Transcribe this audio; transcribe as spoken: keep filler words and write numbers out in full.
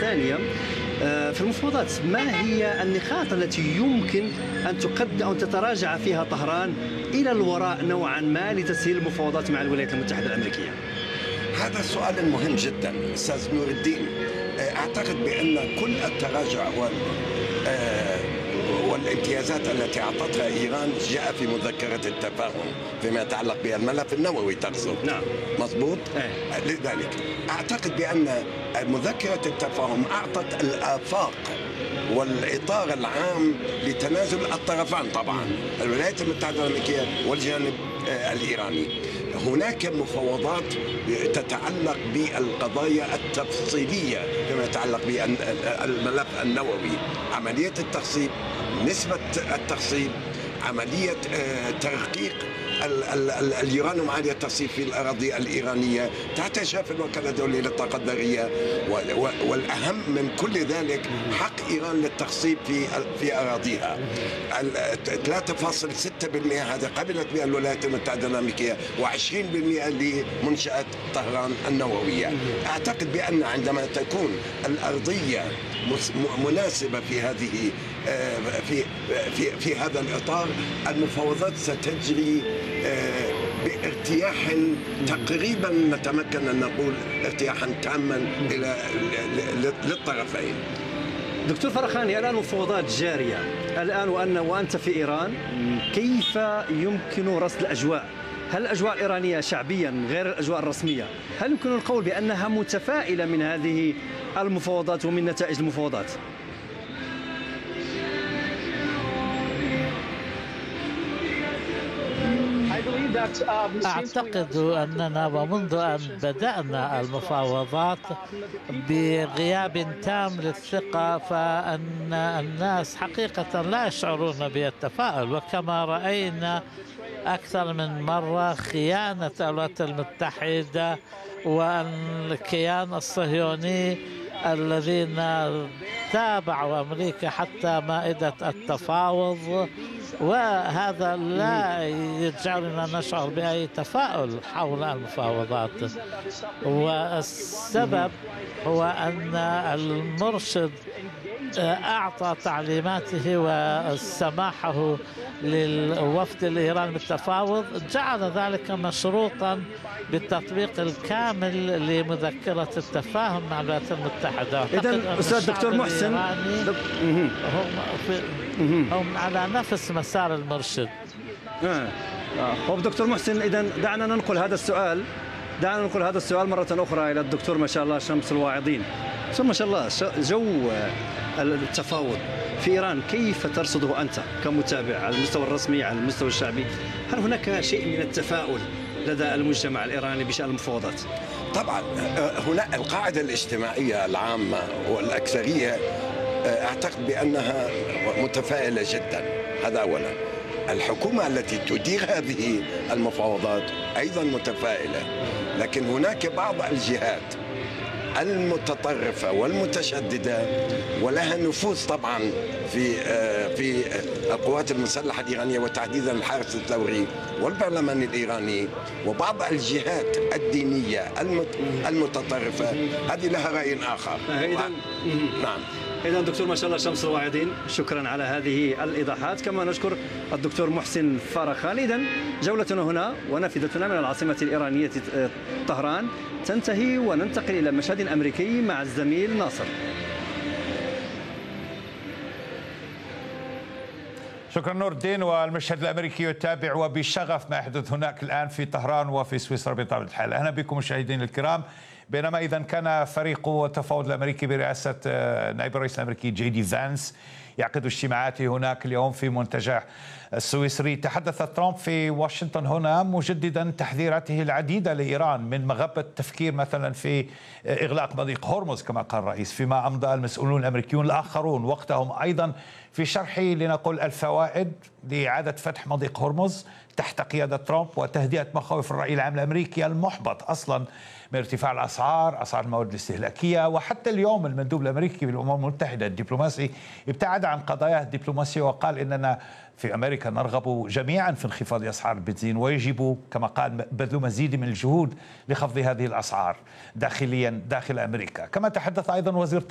الثانية في المفاوضات، ما هي النقاط التي يمكن أن تقدم أو تتراجع فيها طهران إلى الوراء نوعا ما لتسهيل المفاوضات مع الولايات المتحدة الأمريكية؟ هذا سؤال مهم جدا أستاذ نور الدين. أعتقد بأن كل التراجع وال والامتيازات التي أعطتها إيران جاء في مذكرة التفاهم فيما يتعلق بالملف النووي تقصد. نعم مضبوط. أه. لذلك أعتقد بأن مذكرة التفاهم أعطت الآفاق والإطار العام لتنازل الطرفان، طبعا الولايات المتحدة الأمريكية والجانب الإيراني. هناك مفاوضات تتعلق بالقضايا التفصيلية فيما يتعلق بالملف النووي، عملية التخصيب، نسبة التخصيب، عملية ترقيق اليورانيوم عالي التصنيف في الأراضي الإيرانية تحت إشراف الوكالة الدولية للطاقة الذرية، والأهم من كل ذلك حق إيران للتخصيب في في أراضيها. ثلاثة فاصلة ستة بالمئة هذا قبلت بها الولايات المتحدة الأمريكية وعشرين بالمئة لمنشأة طهران النووية. أعتقد بأن عندما تكون الأرضية مناسبة في هذه في في في هذا الإطار المفاوضات ستجري بارتياح تقريبا نتمكن أن نقول ارتياحا تاما إلى للطرفين. دكتور فرخاني، الآن مفاوضات جارية الآن وأن وأنت في إيران، كيف يمكن رصد الأجواء؟ هل الأجواء الإيرانية شعبيا غير الأجواء الرسمية؟ هل يمكن القول بأنها متفائلة من هذه المفاوضات ومن نتائج المفاوضات؟ أعتقد أننا ومنذ أن بدأنا المفاوضات بغياب تام للثقة، فأن الناس حقيقة لا يشعرون بالتفاؤل، وكما رأينا أكثر من مرة خيانة الولايات المتحدة والكيان الصهيوني الذين تابعوا أمريكا حتى مائدة التفاوض، وهذا لا يجعلنا نشعر بأي تفاؤل حول المفاوضات. والسبب هو أن المرشد أعطى تعليماته وسماحه للوفد الإيراني بالتفاوض، جعل ذلك مشروطا بالتطبيق الكامل لمذكرة التفاهم مع الولايات المتحدة. إذن أستاذ دكتور محسن دك... هم, في... هم على نفس مسار المرشد. آه. آه. دكتور محسن، إذن دعنا ننقل هذا السؤال دعنا ننقل هذا السؤال مرة أخرى إلى الدكتور ما شاء الله شمس الواعظين. ما شاء الله جو التفاوض في إيران كيف ترصده أنت كمتابع على المستوى الرسمي على المستوى الشعبي؟ هل هناك شيء من التفاؤل لدى المجتمع الإيراني بشأن المفاوضات؟ طبعا هنا القاعدة الاجتماعية العامة والأكثرية أعتقد بأنها متفائلة جدا، هذا أولا. الحكومة التي تدير هذه المفاوضات أيضا متفائلة، لكن هناك بعض الجهات المتطرفة والمتشددة ولها نفوذ طبعا في في القوات المسلحة الإيرانية وتحديدا الحرس الثوري والبرلمان الإيراني وبعض الجهات الدينية المتطرفة، هذه لها رأي آخر. نعم. إذا دكتور ما شاء الله شمس الواعظين، شكرا على هذه الإيضاحات، كما نشكر الدكتور محسن فرخاني. إذا جولتنا هنا ونافذتنا من العاصمة الإيرانية طهران تنتهي وننتقل إلى مشهد أمريكي مع الزميل ناصر. شكرا نور الدين. والمشهد الأمريكي يتابع وبشغف ما يحدث هناك الآن في طهران وفي سويسرا بطبيعة الحال. أهلا بكم مشاهدينا الكرام. بينما إذا كان فريق التفاوض الأمريكي برئاسة نائب الرئيس الأمريكي جي دي فانس يعقد اجتماعاته هناك اليوم في منتجع السويسري، تحدث ترامب في واشنطن هنا مجددا تحذيراته العديدة لإيران من مغبة التفكير مثلا في إغلاق مضيق هرمز كما قال الرئيس، فيما أمضى المسؤولون الأمريكيون الآخرون وقتهم أيضا في شرح لنقول الفوائد لإعادة فتح مضيق هرمز تحت قيادة ترامب وتهدئة مخاوف الرأي العام الأمريكي المحبط أصلا من ارتفاع الأسعار، أسعار المواد الاستهلاكية. وحتى اليوم المندوب الأمريكي بالأمم المتحدة الدبلوماسي ابتعد عن قضاياه الدبلوماسية وقال إننا في أمريكا نرغب جميعا في انخفاض أسعار البنزين ويجب كما قال بذل مزيد من الجهود لخفض هذه الأسعار داخليا داخل أمريكا. كما تحدث أيضا وزير